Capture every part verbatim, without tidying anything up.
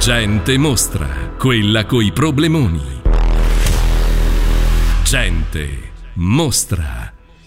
Gente mostra, quella coi problemoni. Gente mostra.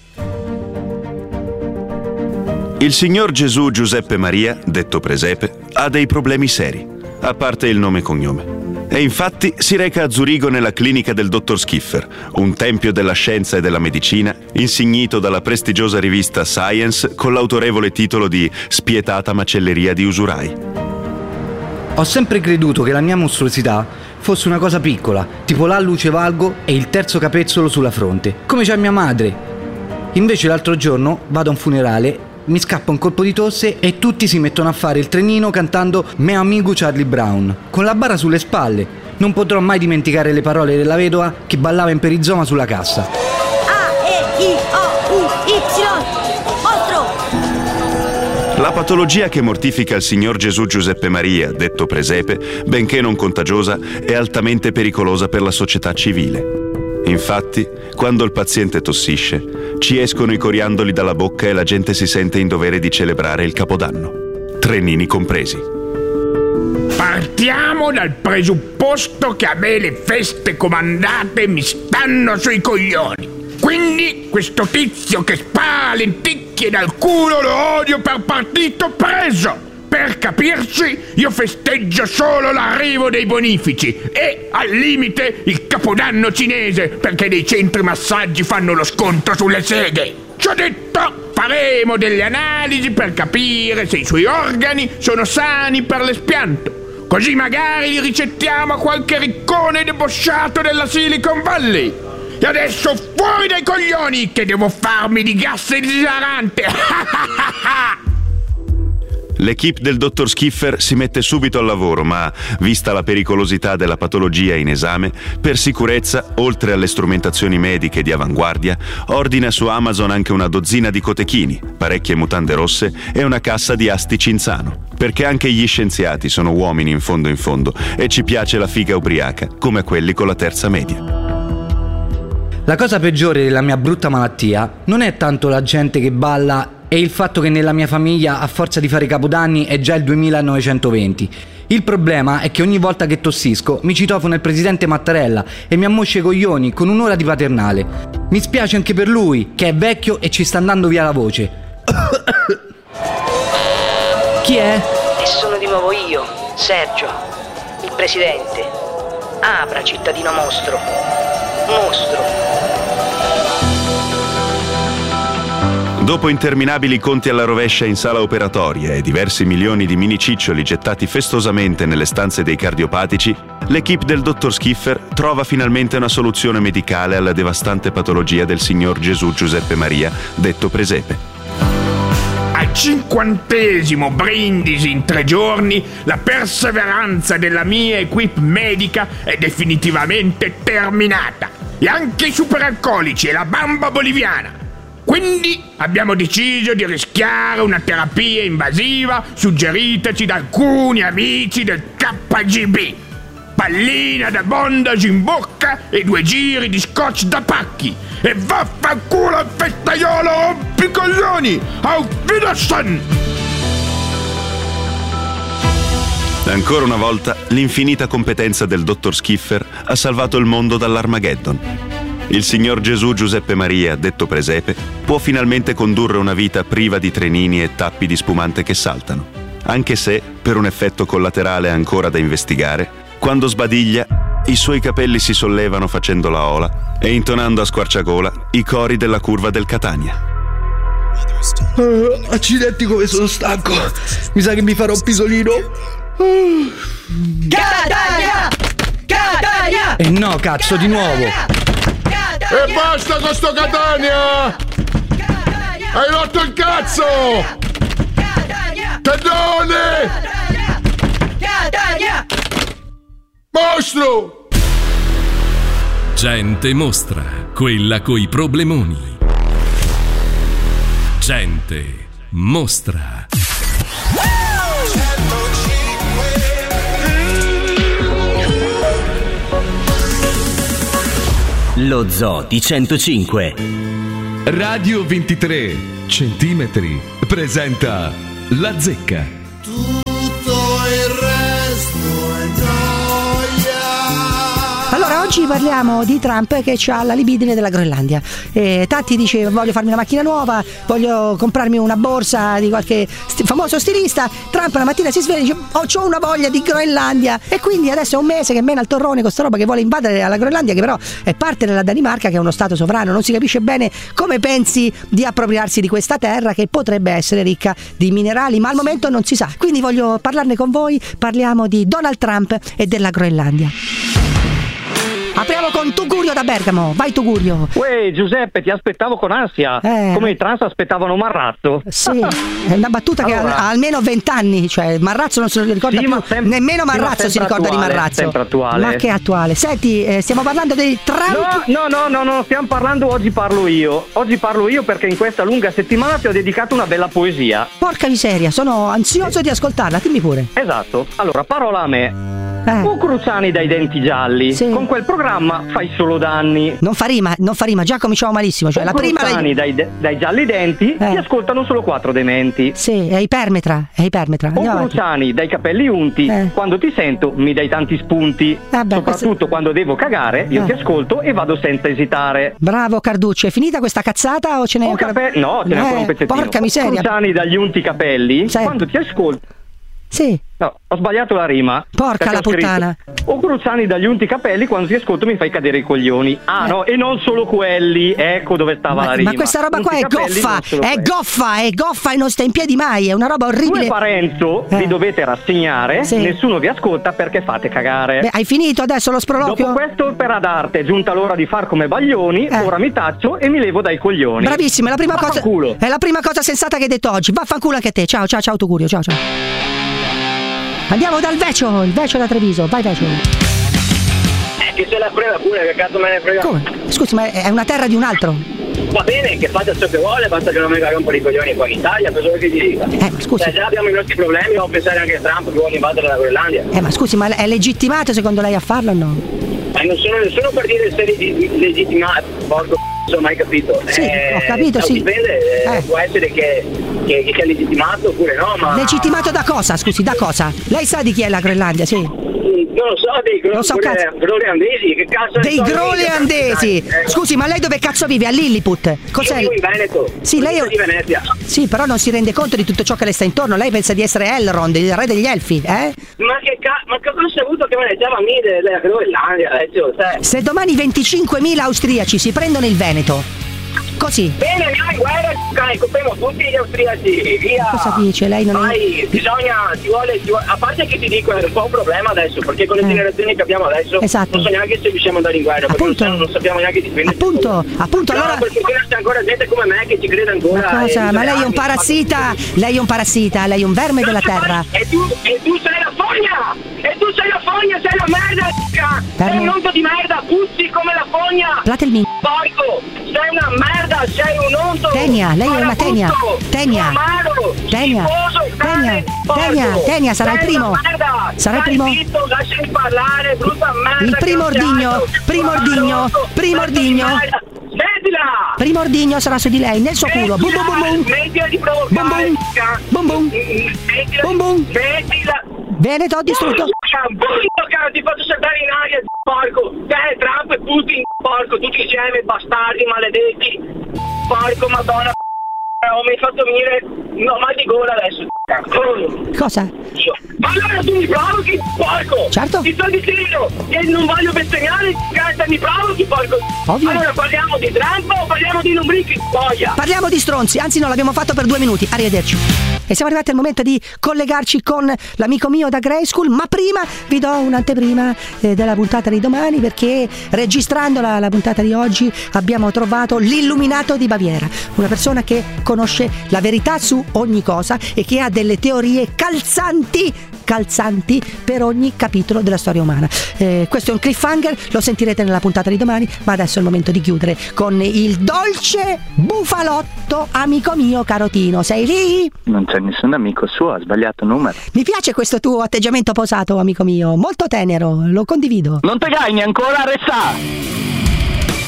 Il signor Gesù Giuseppe Maria, detto Presepe, ha dei problemi seri, a parte il nome e cognome. E infatti si reca a Zurigo nella clinica del dottor Schiffer, un tempio della scienza e della medicina, insignito dalla prestigiosa rivista Science con l'autorevole titolo di Spietata macelleria di usurai. Ho sempre creduto che la mia mostruosità fosse una cosa piccola, tipo l'alluce valgo e il terzo capezzolo sulla fronte, come c'è mia madre. Invece l'altro giorno vado a un funerale, mi scappa un colpo di tosse e tutti si mettono a fare il trenino cantando Me amigo Charlie Brown, con la bara sulle spalle. Non potrò mai dimenticare le parole della vedova che ballava in perizoma sulla cassa. A, E, I, O, U, Y, mostro! La patologia che mortifica il signor Gesù Giuseppe Maria, detto Presepe, benché non contagiosa, è altamente pericolosa per la società civile. Infatti, quando il paziente tossisce, ci escono i coriandoli dalla bocca e la gente si sente in dovere di celebrare il Capodanno, trenini compresi. Partiamo dal presupposto che a me le feste comandate mi stanno sui coglioni. Quindi questo tizio che spara lenticchie dal culo lo odio per partito preso. Per capirci, io festeggio solo l'arrivo dei bonifici e, al limite, il Capodanno cinese, perché nei centri massaggi fanno lo sconto sulle seghe. Ciò detto, faremo delle analisi per capire se i suoi organi sono sani per l'espianto. Così magari li ricettiamo a qualche riccone debosciato della Silicon Valley. E adesso fuori dai coglioni, che devo farmi di gas esilarante! L'equipe del dottor Schiffer si mette subito al lavoro, ma, vista la pericolosità della patologia in esame, per sicurezza, oltre alle strumentazioni mediche di avanguardia, ordina su Amazon anche una dozzina di cotechini, parecchie mutande rosse e una cassa di asti Cinzano, perché anche gli scienziati sono uomini in fondo in fondo e ci piace la figa ubriaca, come quelli con la terza media. La cosa peggiore della mia brutta malattia non è tanto la gente che balla e il fatto che nella mia famiglia a forza di fare capodanni è già il duemilanovecentoventi. Il problema è che ogni volta che tossisco mi citofono il presidente Mattarella e mi ammoscia i coglioni con un'ora di paternale. Mi spiace anche per lui, che è vecchio e ci sta andando via la voce. Chi è? E sono di nuovo io, Sergio, il presidente. Apra, cittadino mostro. Mostro. Dopo interminabili conti alla rovescia in sala operatoria e diversi milioni di mini ciccioli gettati festosamente nelle stanze dei cardiopatici, l'equipe del dottor Schiffer trova finalmente una soluzione medicale alla devastante patologia del signor Gesù Giuseppe Maria, detto Presepe. Al cinquantesimo brindisi in tre giorni, la perseveranza della mia equipe medica è definitivamente terminata. E anche i superalcolici e la bamba boliviana. Quindi abbiamo deciso di rischiare una terapia invasiva suggeritaci da alcuni amici del K G B. Pallina da bondage in bocca e due giri di scotch da pacchi. E vaffanculo al festaiolo, rompicoglioni! Auf Wiedersehen! Ancora una volta, l'infinita competenza del dottor Schiffer ha salvato il mondo dall'Armageddon. Il signor Gesù Giuseppe Maria, detto Presepe, può finalmente condurre una vita priva di trenini e tappi di spumante che saltano, anche se, per un effetto collaterale ancora da investigare, quando sbadiglia, i suoi capelli si sollevano facendo la ola e intonando a squarciagola i cori della curva del Catania. Uh, accidenti come sono stanco. Mi sa che mi farò un pisolino. Uh. Catania! Catania! E eh no, cazzo, di nuovo. E basta con sto Catania! Hai rotto il cazzo! Tendone! Mostro! Gente mostra, quella coi problemoni. Gente mostra. Lo Zoo di centocinque. Radio ventitré centimetri presenta La Zecca. Tutto il resto è Oggi parliamo di Trump che ha la libidine della Groenlandia. Eh, Tatti dice voglio farmi una macchina nuova, voglio comprarmi una borsa di qualche st- famoso stilista. Trump la mattina si sveglia e dice oh, c'ho una voglia di Groenlandia, e quindi adesso è un mese che mena il torrone con sta roba che vuole invadere la Groenlandia, che però è parte della Danimarca, che è uno stato sovrano. Non si capisce bene come pensi di appropriarsi di questa terra che potrebbe essere ricca di minerali, ma al momento non si sa. Quindi voglio parlarne con voi. Parliamo di Donald Trump e della Groenlandia. Apriamo con Tugurio da Bergamo. Vai Tugurio. Uè Giuseppe, ti aspettavo con ansia, eh. come i trans aspettavano Marrazzo. Sì, è una battuta allora. Che ha, ha almeno vent'anni, cioè Marrazzo non se lo ricorda sì, più, sem- nemmeno Marrazzo sì, si ricorda attuale, di Marrazzo. Sempre attuale. Ma che attuale. Senti, eh, stiamo parlando dei Trump. No, no, no, no, no, stiamo parlando, oggi parlo io. Oggi parlo io perché in questa lunga settimana ti ho dedicato una bella poesia. Porca miseria, sono ansioso di ascoltarla, dimmi pure. Esatto, allora parola a me. Eh. O Cruciani dai denti gialli, sì. Con quel programma fai solo danni. Non fa rima, non fa rima, già cominciamo malissimo. Cioè, o la prima Cruciani lei... dai, dai gialli denti, eh. Ti ascoltano solo quattro dementi. Sì, è ipermetra, è ipermetra. O Cruciani dai capelli unti, eh. Quando ti sento mi dai tanti spunti. Vabbè, soprattutto questo... quando devo cagare, io eh. ti ascolto e vado senza esitare. Bravo Carducci, è finita questa cazzata o ce n'è ancora? Cape... No, ce n'è eh, ancora un pezzettino. Porca miseria. O Cruciani dagli unti capelli, sì. Quando ti ascolto. Sì. No, ho sbagliato la rima. Porca la puttana. O Cruciani dagli unti capelli, quando ti ascolto mi fai cadere i coglioni. Ah eh. no, e non solo quelli. Ecco dove stava ma, la rima. Ma questa roba unti qua è capelli, goffa. È quelli. goffa, è goffa e non sta in piedi mai. È una roba orribile. Due Parenzo eh. vi dovete rassegnare. Sì. Nessuno vi ascolta perché fate cagare. Beh, hai finito adesso lo sproloquio? Dopo questo opera d'arte è giunta l'ora di far come Baglioni. eh. Ora mi taccio e mi levo dai coglioni. Bravissima, è la prima cosa. È la prima cosa sensata che hai detto oggi. Vaffanculo anche a te. Ciao, ciao, ciao Tugurio. Ciao, ciao. Andiamo dal Vecio, il Vecio da Treviso, vai Vecio. Eh, che se la frega pure, che cazzo me ne frega. Come? Scusi, ma è una terra di un altro? Va bene, che faccia ciò che vuole, basta che non mi caga un po' di coglioni qua in Italia, cosa vuoi che ti dica? Eh, ma scusi. Cioè, già abbiamo i nostri problemi, devo pensare anche a Trump che vuole invadere la Groenlandia. Eh, ma scusi, ma è legittimato secondo lei a farlo o no? Ma non sono nessuno per dire se è legittimato, porco non ho mai capito. Sì, eh, ho capito, sì. Dipende, eh. può essere che, che, che sia legittimato oppure no, ma... Legittimato da cosa, scusi, da cosa? Lei sa di chi è la Groenlandia, sì? Non lo so, dei gro- so groleandesi, che cazzo dei groleandesi. Eh. Scusi, ma lei dove cazzo vive? A Lilliput? Cos'è? Io vivo in Veneto. Sì, lei è... di Venezia. Sì, però non si rende conto di tutto ciò che le sta intorno. Lei pensa di essere Elrond, il re degli elfi, eh? Ma che cazzo, ma che cosa hai avuto che me ne diceva a me della Groenlandia adesso? Cioè. Se domani venticinquemila austriaci si prendono il Veneto, così. Bene, andiamo in guerra, c***o, copriamo tutti gli austriaci, via. Cosa dice? Lei non Vai, è... bisogna, ci vuole, ci vuole, a parte che ti dico è un po' un problema adesso, perché con le eh. generazioni che abbiamo adesso esatto. non so neanche se riusciamo ad andare in guerra, appunto. perché non, non sappiamo neanche difenderci. Appunto, appunto, no, allora... per fortuna c'è ancora gente come me che ci crede ancora. Ma cosa? Ma lei è un parassita, lei è un parassita, lei è un verme della terra. E tu, e tu sei la fogna! E tu sei la fogna, sei la merda, c***a! Sei un onto di merda, puzzi come la fogna! Platelmi. Porco! Sei una merda, sei un onto! Tenia, lei è una Tenia! Tenia! Tenia! Tenia! Tenia! Tenia, sarà il primo! Sarà il primo! Lasciami parlare, brutta merda! Il primo ordigno! Primo ordigno! Primo ordigno! Smettila! Primo ordigno sarà su di lei, nel suo culo! Bum bum bum bum! Smettila di provocare! Bum bum! Bum bum! Smettila! Veneto, ho distrutto! Cara, ti faccio saltare in aria, porco! Te, Trump e Putin, porco! Tutti insieme, bastardi, maledetti! Porco, madonna! Oh, mi hai fatto venire... No, mal di gola adesso! Cosa? Ma allora tu mi provochi, porco! Certo! Ti sto dicendo che non voglio bestemmiare, cazzo, mi provochi, porco! Ovvio! Allora parliamo di Trump o parliamo di lombrichi, boia? Parliamo di stronzi, anzi no, l'abbiamo fatto per due minuti, arrivederci! E siamo arrivati al momento di collegarci con l'amico mio da Grey School, ma prima vi do un'anteprima eh, della puntata di domani, perché registrando la, la puntata di oggi abbiamo trovato l'illuminato di Baviera, una persona che conosce la verità su ogni cosa e che ha delle teorie calzanti calzanti per ogni capitolo della storia umana. Eh, questo è un cliffhanger, lo sentirete nella puntata di domani, ma adesso è il momento di chiudere con il dolce bufalotto amico mio carotino. Sei lì? Non c'è nessun amico suo, ha sbagliato numero. Mi piace questo tuo atteggiamento posato, amico mio, molto tenero, lo condivido. Non te gaini ancora, resta!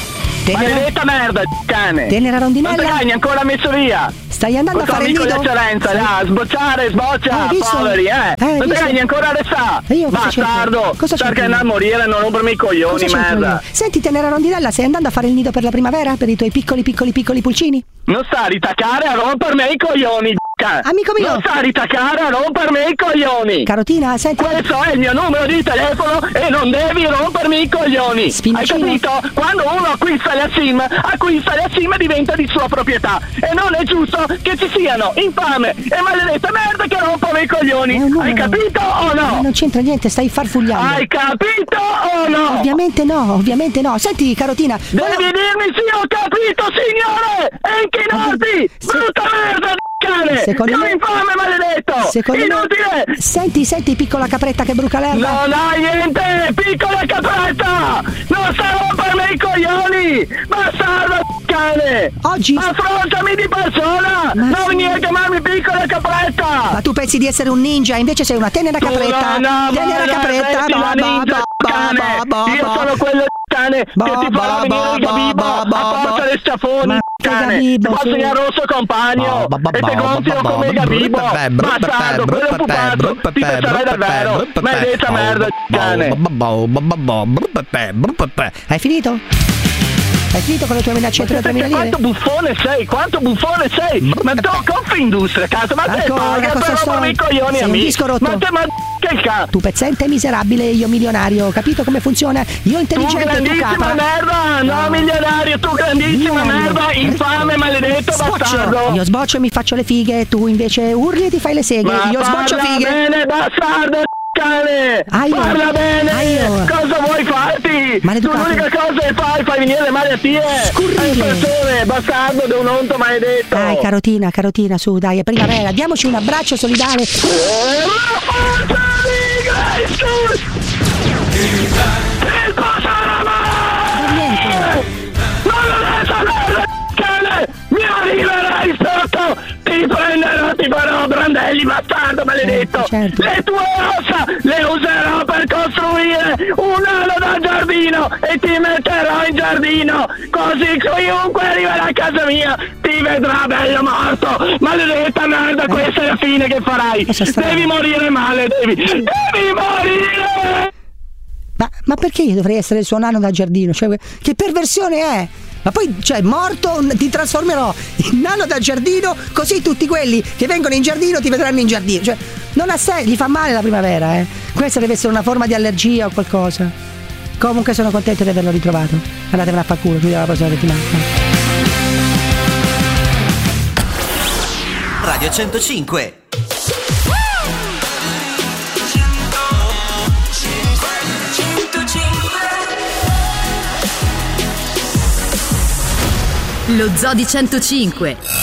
Tenera... Maledetta merda, cane. Tenera rondinella. Non te l'hai ancora messo via. Stai andando Questo a fare il amico nido? d'eccellenza, là, sbocciare, sboccia, Eh, poveri, eh. Eh, non te visto? l'hai ancora restare. E io cosa Bastardo. c'entro? Cosa Cerca di c'entro andare a io? morire, non rompermi i coglioni, Cosa c'entro merda. io? Senti, tenera rondinella, stai andando a fare il nido per la primavera? Per i tuoi piccoli, piccoli, piccoli pulcini? Non sta a ritaccare a rompermi i coglioni, c***a. Amico mio. Non sta a ritaccare a rompermi i coglioni. Carotina, senti. Questo è il mio numero di telefono e non devi rompermi i coglioni. Spinacino. Hai capito? Quando uno acquista la SIM, acquista la SIM e diventa di sua proprietà. E non è giusto che ci siano infame e maledette merda che rompono i coglioni. Hai capito o no? Ma non c'entra niente, stai farfugliando. Hai capito o no? Ovviamente no, ovviamente no. Senti, Carotina. Devi volevo... dirmi sì, ho capito, signore! E inchinarti! Brutta merda, cane! Secondo Dio me... infame, maledetto! Secondo Inutile! Me... Senti, senti, piccola capretta che bruca l'erba. Non hai niente, piccola capretta! Non sta a rompermi i coglioni! Bastardo, cane! Oggi... Affrontami di persona! Ma non venire a chiamarmi piccola capretta! Ma tu pensi di essere un ninja, invece sei una tenera capretta! Tu no, no, tenera no, capretta! no, Ba, ninja, ba, cane! ba, ba, Io ba. sono quello cane ba, che ti farà ba, venire il gabibbo ba, ba, a forza dei schiaffoni! Ma cane! gabibbo, Ti faccio sì. il rosso compagno! E te gonfio come il gabibbo! Bastardo, quello è un pupazzo! Ti piacerai davvero! Maledetta merda, cane! Hai finito? Hai finito con le tue minacce da tremila lire? Quanto buffone sei, quanto buffone sei! Ma tu Confindustria, cazzo, ma te paga per rompermi i coglioni sei a un me! disco rotto. Ma te ma che cazzo! Tu pezzente miserabile, io milionario, capito come funziona? Io intelligente, tu tu grandissima capra. merda, no, no milionario, tu grandissima Io, merda, infame, maledetto bastardo! Io sboccio e mi faccio le fighe, tu invece urli e ti fai le seghe, ma io sboccio fighe! bene, bastardo! Cane! Aio. Parla bene! Aio. Cosa vuoi farti? Maleducato. Tu l'unica cosa che fai, fai venire le malattie! Scurrile! Persone, bastardo di un onto maledetto! Dai, carotina, carotina, su, dai, è primavera, diamoci un abbraccio solidale! E la forza di Grayskull! Il passaramare! Niente! Non lo merda, cane! Mi arriverai sotto! Ti prenderò, ti farò brandelli, bastardo maledetto! Certo, certo. Le tue ossa le userò per costruire un ano da giardino e ti metterò in giardino, così chiunque arriverà a casa mia ti vedrà bello morto! Maledetta merda, eh. Questa è la fine che farai! Devi morire male, devi! Devi morire! Ma, ma perché io dovrei essere il suo nano da giardino? Cioè, che perversione è? Ma poi, cioè, morto ti trasformerò in nano da giardino, così tutti quelli che vengono in giardino ti vedranno in giardino. Cioè, non ha senso, gli fa male la primavera, eh. Questa deve essere una forma di allergia o qualcosa. Comunque sono contento di averlo ritrovato. Andatevene a far culo, ci vediamo la prossima settimana. Radio centocinque. Lo Zoo di centocinque,